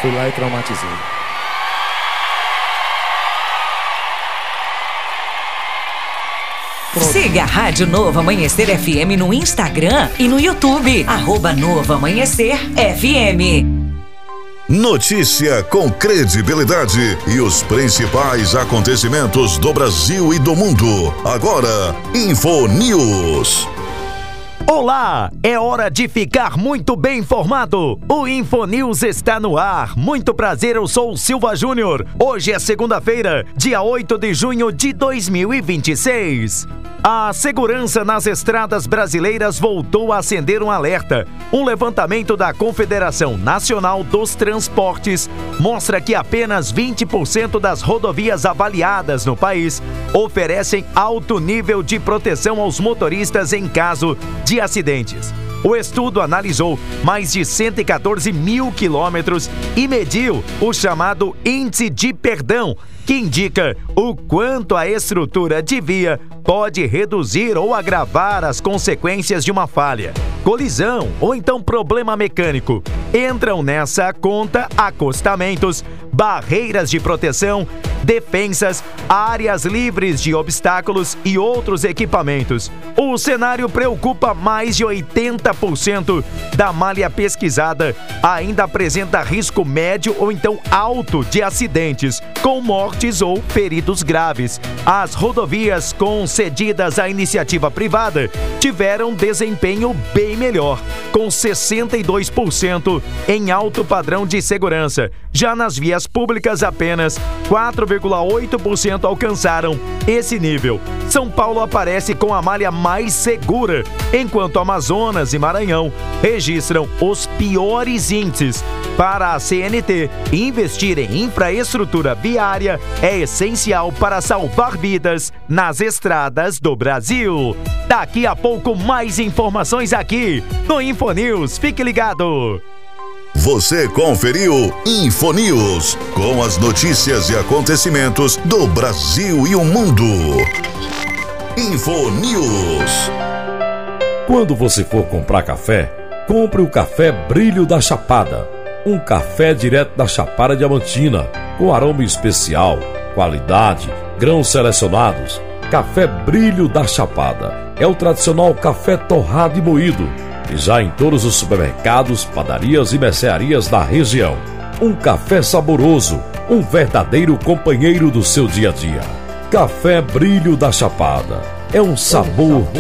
Fui lá e traumatizei. Siga a Rádio Novo Amanhecer FM no Instagram e no YouTube. @Novo Amanhecer FM. Notícia com credibilidade e os principais acontecimentos do Brasil e do mundo. Agora, Infonews. Olá, é hora de ficar muito bem informado. O Infonews está no ar. Muito prazer, eu sou o Silva Júnior. Hoje é segunda-feira, dia 8 de junho de 2026. A segurança nas estradas brasileiras voltou a acender um alerta. Um levantamento da Confederação Nacional dos Transportes mostra que apenas 20% das rodovias avaliadas no país oferecem alto nível de proteção aos motoristas em caso de acidentes. O estudo analisou mais de 114 mil quilômetros e mediu o chamado índice de perdão, que indica o quanto a estrutura de via pode reduzir ou agravar as consequências de uma falha, colisão ou então problema mecânico. Entram nessa conta acostamentos, barreiras de proteção, defensas, áreas livres de obstáculos e outros equipamentos. O cenário preocupa. Mais de 80% da malha pesquisada ainda apresenta risco médio ou então alto de acidentes, com mortes ou feridos graves. As rodovias concedidas à iniciativa privada tiveram desempenho bem melhor, com 62% em alto padrão de segurança. Já nas vias públicas, apenas 4,8% alcançaram esse nível. São Paulo aparece com a malha mais segura, enquanto Amazonas e Maranhão registram os piores índices. Para a CNT, investir em infraestrutura viária é essencial para salvar vidas nas estradas do Brasil. Daqui a pouco, mais informações aqui no Infonews. Fique ligado! Você conferiu Infonews, com as notícias e acontecimentos do Brasil e o mundo. Infonews. Quando você for comprar café, compre o café Brilho da Chapada. Um café direto da Chapada Diamantina, com aroma especial, qualidade, grãos selecionados. Café Brilho da Chapada é o tradicional café torrado e moído, e já em todos os supermercados, padarias e mercearias da região. Um café saboroso, um verdadeiro companheiro do seu dia a dia. Café Brilho da Chapada é um sabor que